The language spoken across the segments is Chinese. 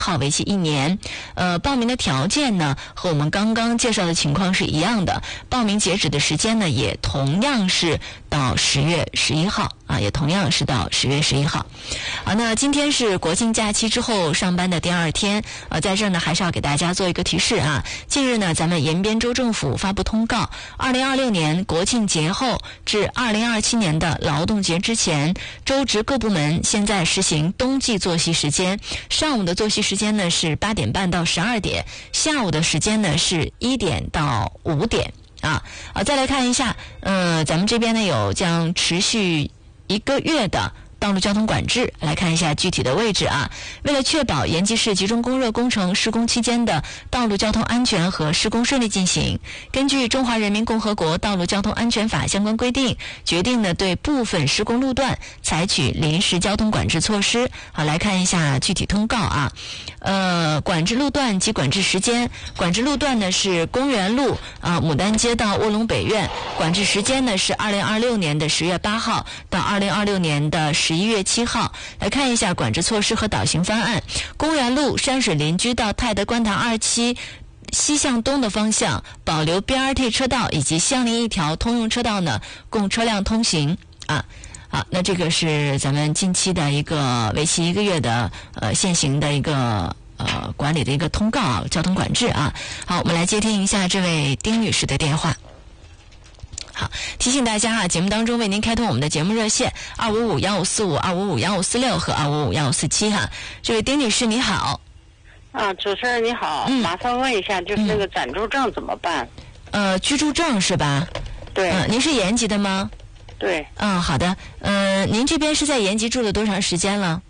号为期1年。报名的条件呢和我们刚刚介绍的情况是一样的，报名截止的时间呢也同样是到10月11号啊，也同样是到10月11号。好，那今天是国庆假期之后上班的第2天，在这儿呢还是要给大家做一个提示啊。近日呢，咱们延边州政府发布通告，2026年国庆节后至2027年的劳动节之前，州直各部门现在实行冬季作息时间，上午的作息时间呢是8点半到12点，下午的时间呢是1点到5点再来看一下，咱们这边呢有将持续1个月的道路交通管制，来看一下具体的位置啊。为了确保延吉市集中供热工程施工期间的道路交通安全和施工顺利进行，根据《中华人民共和国道路交通安全法》相关规定，决定呢对部分施工路段采取临时交通管制措施。好，来看一下具体通告啊。管制路段及管制时间，管制路段呢是公园路牡丹街到卧龙北苑，管制时间呢是2026年的10月8号到2026年的11月7号。来看一下管制措施和导行方案。公园路山水林居到泰德观塘2期西向东的方向保留 BRT 车道以及相邻一条通用车道呢，供车辆通行好，那这个是咱们近期的一个为期1个月的现行的一个管理的一个通告交通管制啊。好，我们来接听一下这位丁女士的电话。好，提醒大家节目当中为您开通我们的节目热线255-1545、255-1546和255-1547这位丁女士你好。 主持人你好，麻烦问一下，就是那个暂住证怎么办？ 居住证是吧？ 对。 您是延吉的吗？ 对。 好的。您这边是在延吉住了多长时间了？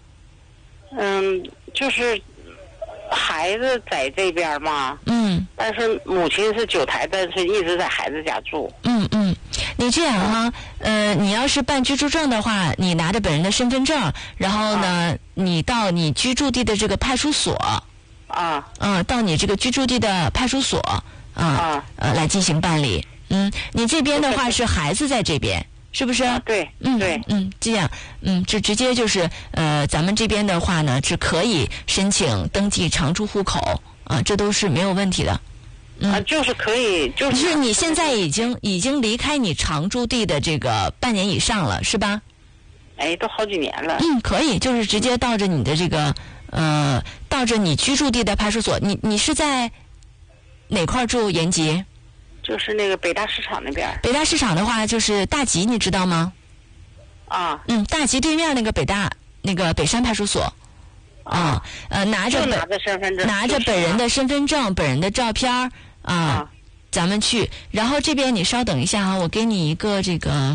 就是孩子在这边嘛。但是母亲是9台，但是一直在孩子家住。 你这样你要是办居住证的话，你拿着本人的身份证，然后呢，你到你居住地的这个派出所到你这个居住地的派出所来进行办理。你这边的话是孩子在这边，是不是？ 对。 这样这直接就是咱们这边的话呢是可以申请登记常住户口这都是没有问题的。 就是可以， 就是你现在已经离开你常住地的这个半年以上了，是吧？ 都好几年了。 可以，就是直接到着你的这个到着你居住地的派出所。你是在哪块住？延吉？ 就是那个北大市场那边。 北大市场的话，就是大吉，你知道吗？大吉对面那个北山派出所。拿着身份证， 拿着本人的身份证、本人的照片咱们去。然后这边你稍等一下我给你一个这个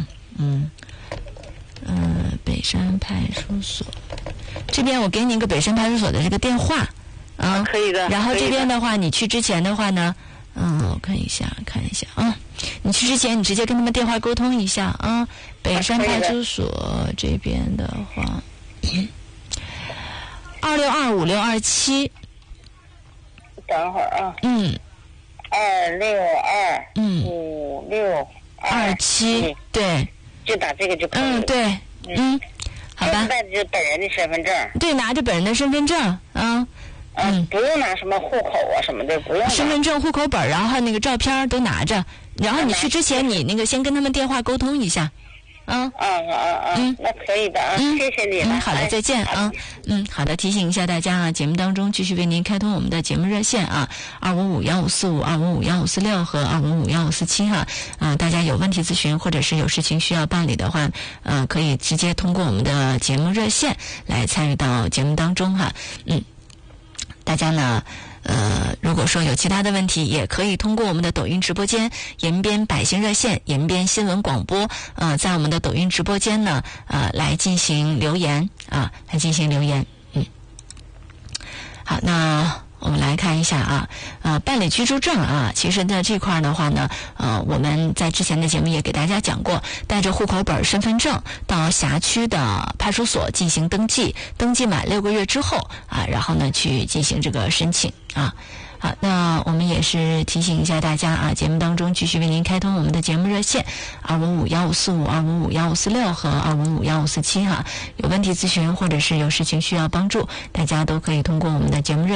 北山派出所，这边我给你一个北山派出所的这个电话可以的。 然后这边的话，你去之前的话呢，我看一下你去之前你直接跟他们电话沟通一下北山派出所这边的话。2625627， 等会儿2625627， 对， 就打这个就可以了。 对，好吧。 带着本人的身份证。对， 拿着本人的身份证不用拿什么户口什么的，不用。 身份证、户口本，然后那个照片都拿着，然后你去之前你那个先跟他们电话沟通一下。 那可以的谢谢你了。 好的，再见好的，提醒一下大家节目当中继续为您开通我们的节目热线255-1545、255-1546和255-1547大家有问题咨询或者是有事情需要办理的话可以直接通过我们的节目热线来参与到节目当中大家呢如果说有其他的问题，也可以通过我们的抖音直播间延边百姓热线、延边新闻广播在我们的抖音直播间呢来进行留言好，那我们来看看一下啊，办理居住证啊，其实在这块的话呢，我们在之前的节目也给大家讲过，带着户口本、身份证到辖区的派出所进行登记，登记满6个月之后啊，然后呢去进行这个申请啊。好，那我们也是提醒一下大家啊，节目当中继续为您开通我们的节目热线255-1545、255-1546和255-1547哈，有问题咨询或者是有事情需要帮助，大家都可以通过我们的节目热